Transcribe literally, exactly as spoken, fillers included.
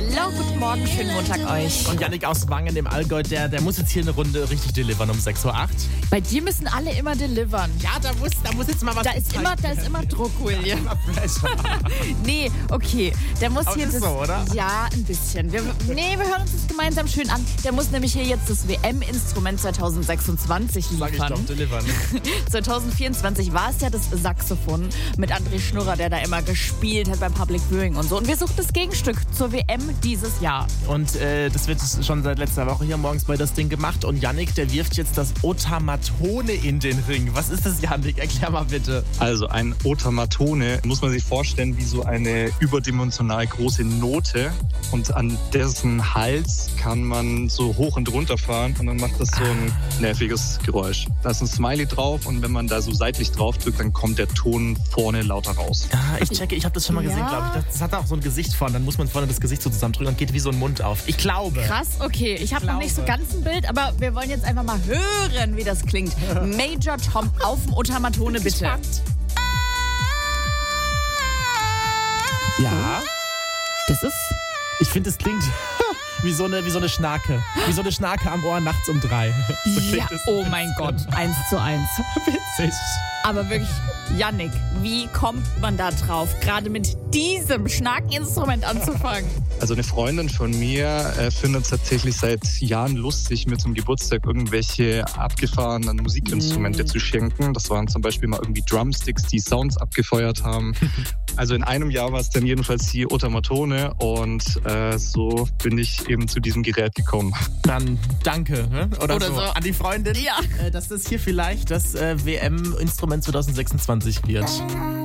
Hello, guten Morgen, schönen Montag euch. Und Yannick aus Wangen im Allgäu, der, der muss jetzt hier eine Runde richtig delivern um sechs Uhr acht. Bei dir müssen alle immer delivern. Ja, da muss, da muss jetzt mal was Da ist immer, da ist immer Druck, William. Nee, okay. Der muss Aber hier ist das. so, oder? Ja, ein bisschen. Wir, nee, wir hören uns das gemeinsam schön an. Der muss nämlich hier jetzt das W M-Instrument zwanzig sechsundzwanzig Sag ich liefern. doch, delivern. zwanzig vierundzwanzig war es ja das Saxophon mit André Schnurrer, der da immer gespielt hat beim Public Viewing und so. Und wir suchen das Gegenstück zur W M dieses Jahr. Und äh, das wird schon seit letzter Woche hier morgens bei das Ding gemacht. Und Yannick, der wirft jetzt das Otamatone in den Ring. Was ist das, Yannick? Erklär mal bitte. Also ein Otamatone muss man sich vorstellen wie so eine überdimensional große Note. Und an dessen Hals kann man so hoch und runter fahren und dann macht das so ein nerviges Geräusch. Da ist ein Smiley drauf und wenn man da so seitlich drauf drückt, dann kommt der Ton vorne lauter raus. Ah, ich checke, ich habe das schon mal gesehen, Ja. glaube ich. Das hat auch so ein Gesicht vorne. Dann muss man vorne das Gesicht so zusammendrücken und geht wie so ein Mund auf. Ich glaube. Krass, okay. Ich habe noch glaube. nicht so ganz ein Bild, aber wir wollen jetzt einfach mal hören, wie das klingt. Major Tom auf dem Otamatone, bitte. Ja. Das ist... Ich finde, es klingt wie so, eine, wie so eine Schnarke. Wie so eine Schnarke am Ohr nachts um drei. So klingt Ja, es. oh mein Gott, eins zu eins. Witzig. Aber wirklich, Yannick, wie kommt man da drauf, gerade mit diesem Schnarkeninstrument anzufangen? Also eine Freundin von mir äh, findet es tatsächlich seit Jahren lustig, mir zum Geburtstag irgendwelche abgefahrenen Musikinstrumente Mm. zu schenken. Das waren zum Beispiel mal irgendwie Drumsticks, die Sounds abgefeuert haben. Also in einem Jahr war es dann jedenfalls die Otamatone und äh, so bin ich eben zu diesem Gerät gekommen. Dann danke, ne? Oder, Oder so. so. An die Freundin, Ja. äh, dass das hier vielleicht das äh, W M-Instrument zwanzig sechsundzwanzig wird.